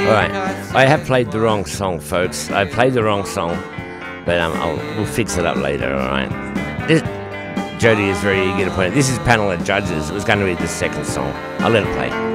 Alright, I have played the wrong song, folks. I played the wrong song, but we'll fix it up later, alright? Jody is very eager to play it. This is Panel of Judges. It was going to be the second song. I'll let it play.